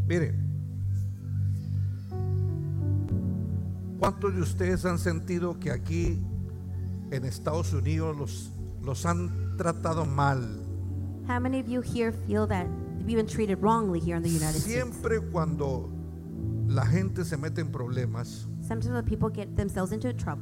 Mire, ¿cuántos de ustedes han sentido que aquí en Estados Unidos los han tratado mal? How many of you here feel that we've been treated wrongly here in the United States? Siempre cuando la gente se mete en problemas, Sometimes when people get themselves into trouble,